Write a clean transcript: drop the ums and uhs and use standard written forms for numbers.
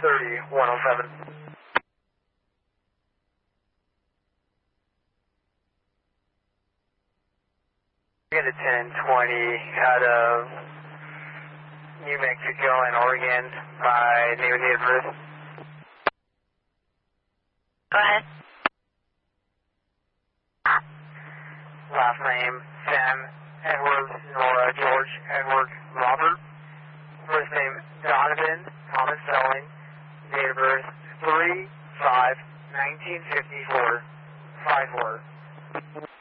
30-107. Get a 1020 out of New Mexico and Oregon by name of date of birth. Go ahead. Last name, Sam Edward, Nora George Edward Robert. First name, Donovan Thomas Selling. Date of birth, 3/5/1954. 5-4.